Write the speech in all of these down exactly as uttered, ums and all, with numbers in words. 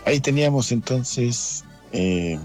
Ahí teníamos entonces eh,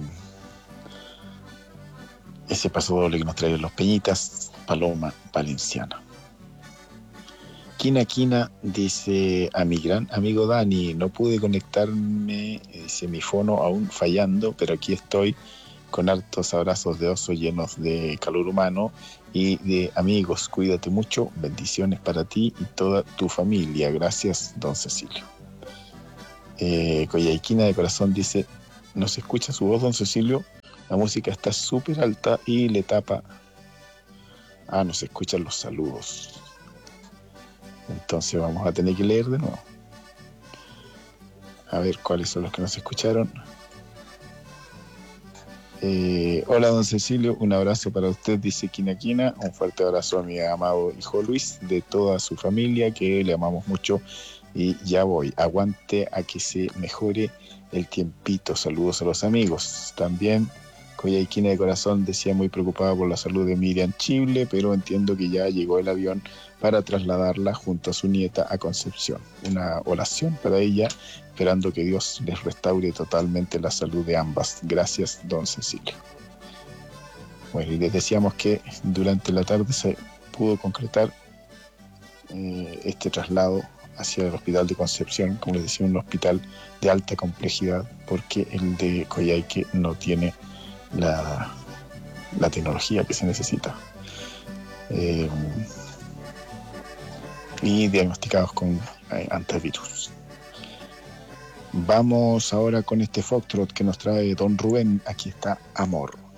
ese paso doble que nos traen los Peñitas, Paloma Valenciana. Quina Quina dice a mi gran amigo Dani, no pude conectarme, dice mi fono aún fallando, pero aquí estoy con hartos abrazos de oso llenos de calor humano y de amigos. Cuídate mucho, bendiciones para ti y toda tu familia. Gracias, don Cecilio. Eh, Coyhaiquina de corazón dice, no se escucha su voz, don Cecilio, la música está súper alta y le tapa. Ah, no se escuchan los saludos. Entonces vamos a tener que leer de nuevo. A ver cuáles son los que nos escucharon. Eh, hola, don Cecilio, un abrazo para usted, dice Quina Quina. Un fuerte abrazo a mi amado hijo Luis, de toda su familia, que le amamos mucho. Y ya voy, aguante a que se mejore el tiempito. Saludos a los amigos. También Coyhaiquina de corazón decía muy preocupada por la salud de Miriam Chible, pero entiendo que ya llegó el avión para trasladarla junto a su nieta a Concepción. Una oración para ella, esperando que Dios les restaure totalmente la salud de ambas. Gracias, don Cecilio. Bueno, y les decíamos que durante la tarde se pudo concretar eh, este traslado hacia el hospital de Concepción, como les decía, un hospital de alta complejidad, porque el de Coyhaique no tiene la, la tecnología que se necesita. Eh, y diagnosticados con eh, antivirus. Vamos ahora con este Foxtrot que nos trae don Rubén. Aquí está Amor.